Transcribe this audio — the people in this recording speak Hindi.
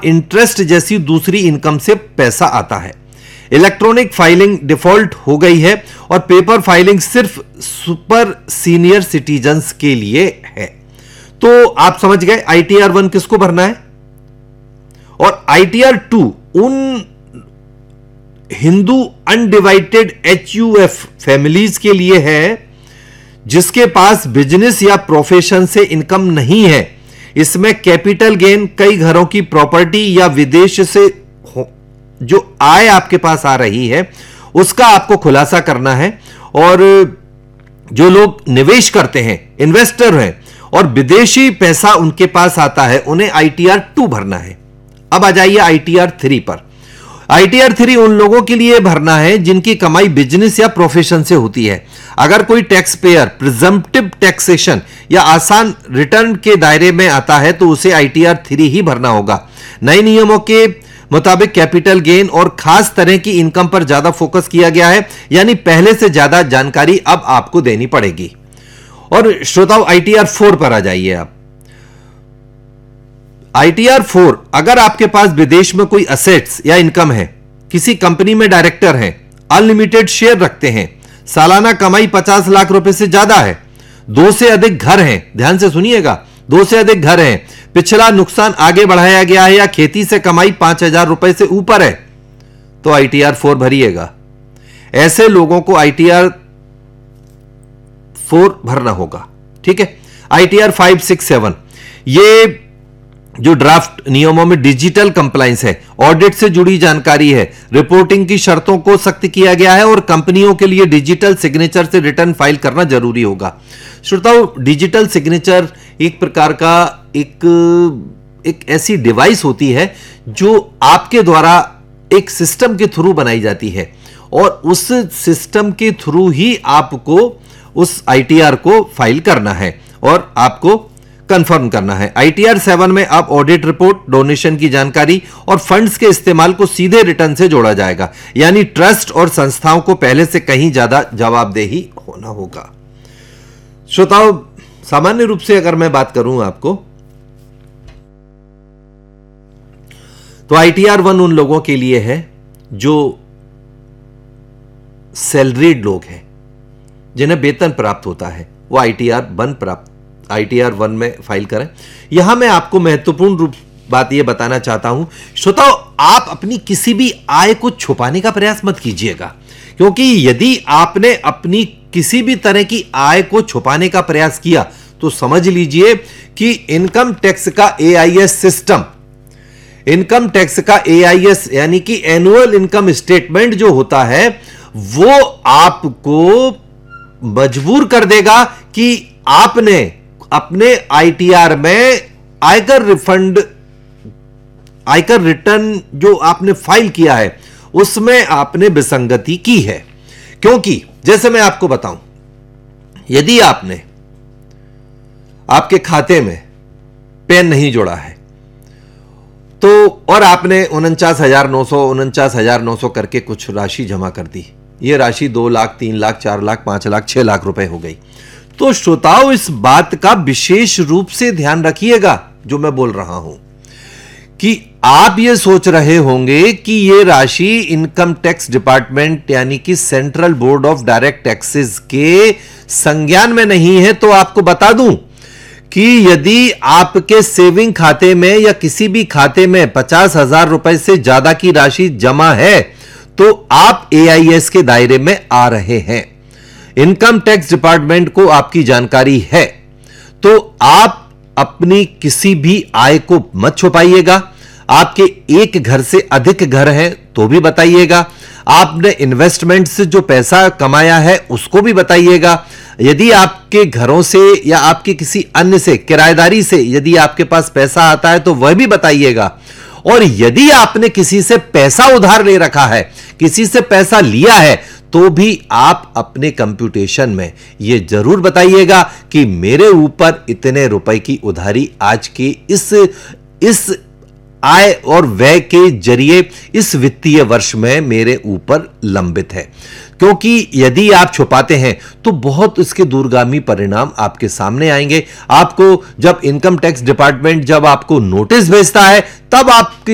इंटरेस्ट जैसी दूसरी इनकम से पैसा आता है। इलेक्ट्रॉनिक फाइलिंग डिफॉल्ट हो गई है और पेपर फाइलिंग सिर्फ सुपर सीनियर सिटीजन्स के लिए है। तो आप समझ गए ITR 1 किसको भरना है, और ITR 2 उन हिंदू अनडिवाइडेड HUF फैमिलीज के लिए है जिसके पास बिजनेस या प्रोफेशन से इनकम नहीं है। इसमें कैपिटल गेन, कई घरों की प्रॉपर्टी या विदेश से जो आय आपके पास आ रही है उसका आपको खुलासा करना है। और जो लोग निवेश करते हैं, इन्वेस्टर हैं, और विदेशी पैसा उनके पास आता है, उन्हें ITR 2 भरना है। अब आ जाइए ITR 3 पर। ITR 3 उन लोगों के लिए भरना है जिनकी कमाई बिजनेस या प्रोफेशन से होती है। अगर कोई टैक्स पेयर प्रिजम्प्टिव टैक्सेशन या आसान रिटर्न के दायरे में आता है तो उसे ITR 3 ही भरना होगा। नए नियमों के मुताबिक कैपिटल गेन और खास तरह की इनकम पर ज्यादा फोकस किया गया है, यानी पहले से ज्यादा जानकारी अब आपको देनी पड़ेगी। और श्रोताओ ITR 4 पर आ जाइए आप। ITR 4, अगर आपके पास विदेश में कोई असेट्स या इनकम है, किसी कंपनी में डायरेक्टर हैं, अनलिमिटेड शेयर रखते हैं, सालाना कमाई 50 लाख रुपए से ज्यादा है, 2 से अधिक घर हैं, ध्यान से सुनिएगा, 2 से अधिक घर हैं, पिछला नुकसान आगे बढ़ाया गया है या खेती से कमाई 5,000 रुपए से ऊपर है, तो ITR 4 भरिएगा। ऐसे लोगों को ITR 4 भरना होगा। ठीक है। ITR 5, 6, 7 ये जो ड्राफ्ट नियमों में डिजिटल कंप्लायंस है, ऑडिट से जुड़ी जानकारी है, रिपोर्टिंग की शर्तों को सख्त किया गया है और कंपनियों के लिए डिजिटल सिग्नेचर से रिटर्न फाइल करना जरूरी होगा। श्रोताओ, डिजिटल सिग्नेचर एक प्रकार का एक ऐसी डिवाइस होती है जो आपके द्वारा एक सिस्टम के थ्रू बनाई जाती है और उस सिस्टम के थ्रू ही आपको उस ITR को फाइल करना है और आपको कंफर्म करना है। ITR 7 में अब ऑडिट रिपोर्ट, डोनेशन की जानकारी और फंड्स के इस्तेमाल को सीधे रिटर्न से जोड़ा जाएगा, यानी ट्रस्ट और संस्थाओं को पहले से कहीं ज्यादा जवाबदेही होना होगा। श्रोताओं, सामान्य रूप से अगर मैं बात करूं आपको, तो ITR 1 उन लोगों के लिए है जो सैलरीड लोग हैं, जिन्हें वेतन प्राप्त होता है, वो ITR 1 में फाइल करें। यहां मैं आपको महत्वपूर्ण रूप बात यह बताना चाहता हूं, श्रोताओ, आप अपनी किसी भी आय को छुपाने का प्रयास मत कीजिएगा, क्योंकि यदि आपने अपनी किसी भी तरह की आय को छुपाने का प्रयास किया तो समझ लीजिए कि इनकम टैक्स का AIS सिस्टम, इनकम टैक्स का AIS यानी कि एनुअल इनकम स्टेटमेंट जो होता है, वो आपको मजबूर कर देगा कि आपने अपने ITR में आयकर रिटर्न जो आपने फाइल किया है उसमें आपने विसंगति की है। क्योंकि जैसे मैं आपको बताऊं, यदि आपने आपके खाते में पैन नहीं जोड़ा है तो, और आपने 49,900 करके कुछ राशि जमा कर दी, यह राशि 2 लाख, 3 लाख, 4 लाख, 5 लाख, 6 लाख रुपए हो गई, तो श्रोताओं, इस बात का विशेष रूप से ध्यान रखिएगा जो मैं बोल रहा हूं कि आप ये सोच रहे होंगे कि ये राशि इनकम टैक्स डिपार्टमेंट यानी कि central board of direct taxes के संज्ञान में नहीं है। तो आपको बता दूं कि यदि आपके सेविंग खाते में या किसी भी खाते में 50,000 रुपए से ज्यादा की राशि जमा है तो आप AIS के दायरे में आ रहे हैं। इनकम टैक्स डिपार्टमेंट को आपकी जानकारी है, तो आप अपनी किसी भी आय को मत छुपाइएगा। आपके एक घर से अधिक घर हैं तो भी बताइएगा। आपने इन्वेस्टमेंट से जो पैसा कमाया है उसको भी बताइएगा। यदि आपके घरों से या आपके किसी अन्य से, किराएदारी से यदि आपके पास पैसा आता है तो वह भी बताइएगा। और यदि आपने किसी से पैसा उधार ले रखा है, किसी से पैसा लिया है, तो भी आप अपने कंप्यूटेशन में यह जरूर बताइएगा कि मेरे ऊपर इतने रुपए की उधारी आज के इस आय और व्यय के जरिए इस वित्तीय वर्ष में मेरे ऊपर लंबित है। क्योंकि यदि आप छुपाते हैं तो बहुत इसके दूरगामी परिणाम आपके सामने आएंगे। आपको जब इनकम टैक्स डिपार्टमेंट जब आपको नोटिस भेजता है तब आपकी